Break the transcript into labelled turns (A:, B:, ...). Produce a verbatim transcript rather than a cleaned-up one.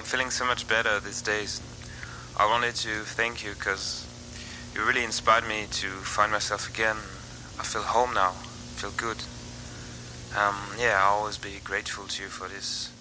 A: feeling so much better these days. I wanted to thank you because you really inspired me to find myself again. I feel home now, feel good. Um, yeah, I'll always be grateful to you for this.